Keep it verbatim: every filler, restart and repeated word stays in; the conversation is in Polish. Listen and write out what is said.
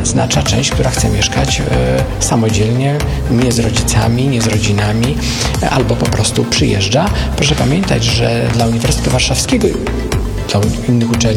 znaczna część, która chce mieszkać samodzielnie, nie z rodzicami, nie z rodzinami, albo po prostu przyjeżdża. Proszę pamiętać, że dla Uniwersytetu Warszawskiego, dla innych uczelni